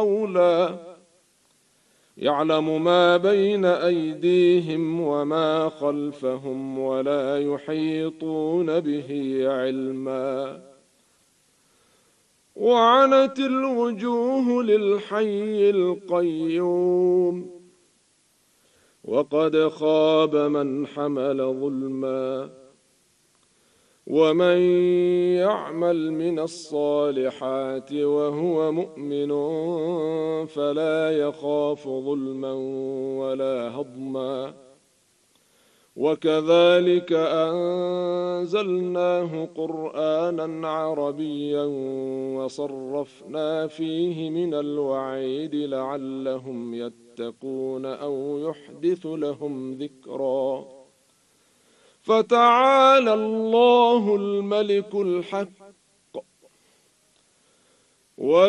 أولى يعلم ما بين أيديهم وما خلفهم ولا يحيطون به علما وعنت الوجوه للحي القيوم وقد خاب من حمل ظلما ومن يعمل من الصالحات وهو مؤمن فلا يخاف ظلما ولا هضما وكذلك أنزلناه قرآنا عربيا وصرفنا فيه من الوعيد لعلهم يتقون أو يحدث لهم ذكرا فتعالى الله الملك الحق